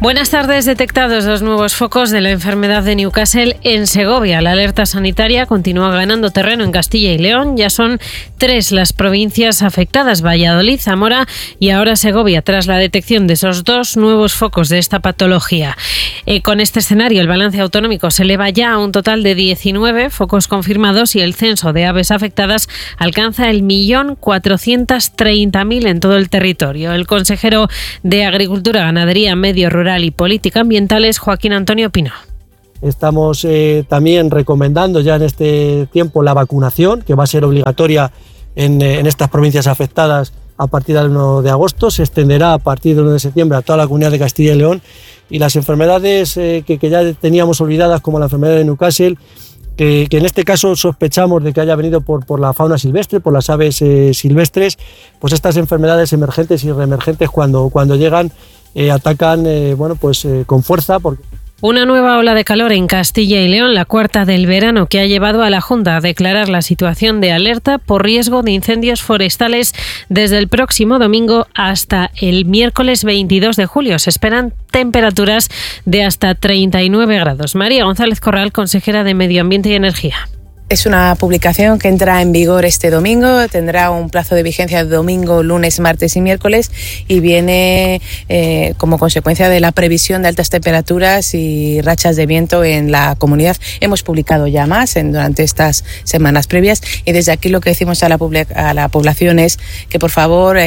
Buenas tardes. Detectados 2 nuevos focos de la enfermedad de Newcastle en Segovia. La alerta sanitaria continúa ganando terreno en Castilla y León. Ya son 3 las provincias afectadas: Valladolid, Zamora y ahora Segovia, tras la detección de esos 2 nuevos focos de esta patología. Con este escenario, el balance autonómico se eleva ya a un total de 19 focos confirmados y el censo de aves afectadas alcanza el 1.430.000 en todo el territorio. El consejero de Agricultura, Ganadería, Medio Rural y Política Ambiental es Joaquín Antonio Pino. Estamos también recomendando ya en este tiempo la vacunación, que va a ser obligatoria en estas provincias afectadas a partir del 1 de agosto, se extenderá a partir del 1 de septiembre a toda la comunidad de Castilla y León, y las enfermedades que ya teníamos olvidadas, como la enfermedad de Newcastle, que en este caso sospechamos de que haya venido por la fauna silvestre, por las aves silvestres, pues estas enfermedades emergentes y reemergentes cuando llegan atacan con fuerza. Una nueva ola de calor en Castilla y León, la 4ª del verano, que ha llevado a la Junta a declarar la situación de alerta por riesgo de incendios forestales desde el próximo domingo hasta el miércoles 22 de julio. Se esperan temperaturas de hasta 39 grados. María González Corral, consejera de Medio Ambiente y Energía. Es una publicación que entra en vigor este domingo, tendrá un plazo de vigencia domingo, lunes, martes y miércoles, y viene como consecuencia de la previsión de altas temperaturas y rachas de viento en la comunidad. Hemos publicado ya más durante estas semanas previas, y desde aquí lo que decimos a la población es que por favor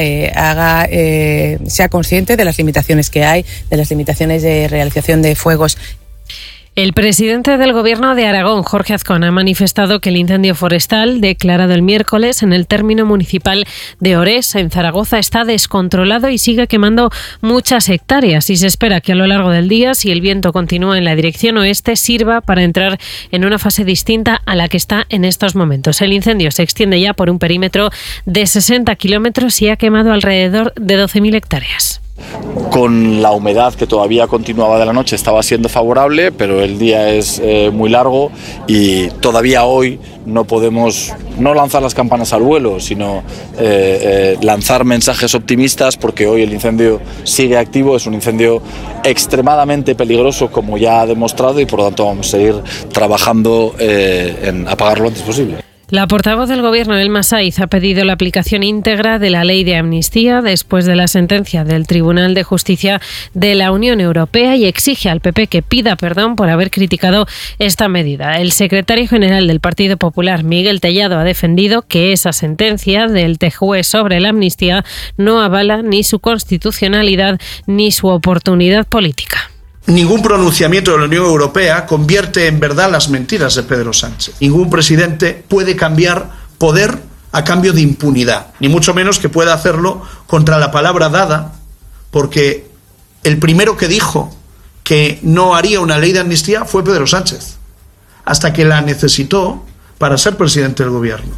sea consciente de las limitaciones que hay, de las limitaciones de realización de fuegos. El presidente del Gobierno de Aragón, Jorge Azcón, ha manifestado que el incendio forestal declarado el miércoles en el término municipal de Orés, en Zaragoza, está descontrolado y sigue quemando muchas hectáreas, y se espera que a lo largo del día, si el viento continúa en la dirección oeste, sirva para entrar en una fase distinta a la que está en estos momentos. El incendio se extiende ya por un perímetro de 60 kilómetros y ha quemado alrededor de 12.000 hectáreas. Con la humedad que todavía continuaba de la noche estaba siendo favorable, pero el día es muy largo y todavía hoy no podemos no lanzar las campanas al vuelo, sino lanzar mensajes optimistas, porque hoy el incendio sigue activo, es un incendio extremadamente peligroso, como ya ha demostrado, y por lo tanto vamos a seguir trabajando en apagarlo lo antes posible. La portavoz del Gobierno, Elma Saiz, ha pedido la aplicación íntegra de la ley de amnistía después de la sentencia del Tribunal de Justicia de la Unión Europea y exige al PP que pida perdón por haber criticado esta medida. El secretario general del Partido Popular, Miguel Tellado, ha defendido que esa sentencia del TJUE sobre la amnistía no avala ni su constitucionalidad ni su oportunidad política. Ningún pronunciamiento de la Unión Europea convierte en verdad las mentiras de Pedro Sánchez. Ningún presidente puede cambiar poder a cambio de impunidad, ni mucho menos que pueda hacerlo contra la palabra dada, porque el primero que dijo que no haría una ley de amnistía fue Pedro Sánchez, hasta que la necesitó para ser presidente del Gobierno.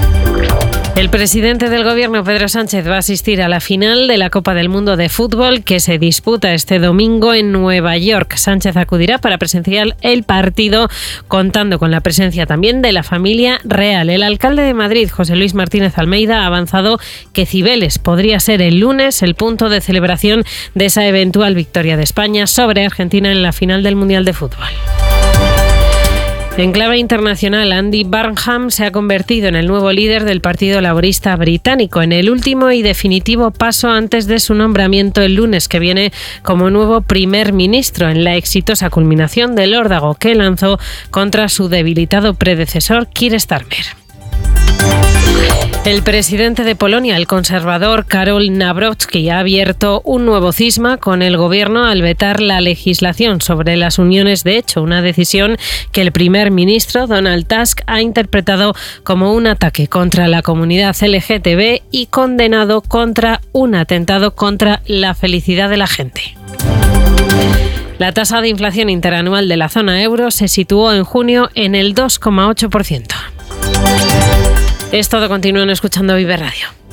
El presidente del Gobierno, Pedro Sánchez, va a asistir a la final de la Copa del Mundo de Fútbol que se disputa este domingo en Nueva York. Sánchez acudirá para presenciar el partido, contando con la presencia también de la familia real. El alcalde de Madrid, José Luis Martínez Almeida, ha avanzado que Cibeles podría ser el lunes el punto de celebración de esa eventual victoria de España sobre Argentina en la final del Mundial de Fútbol. En clave internacional, Andy Burnham se ha convertido en el nuevo líder del Partido Laborista británico, en el último y definitivo paso antes de su nombramiento el lunes que viene como nuevo primer ministro, en la exitosa culminación del órdago que lanzó contra su debilitado predecesor, Keir Starmer. El presidente de Polonia, el conservador Karol Nawrocki, ha abierto un nuevo cisma con el gobierno al vetar la legislación sobre las uniones de hecho, una decisión que el primer ministro Donald Tusk ha interpretado como un ataque contra la comunidad LGTB y condenado contra un atentado contra la felicidad de la gente. La tasa de inflación interanual de la zona euro se situó en junio en el 2,8%. Es todo, continúen escuchando Vive Radio.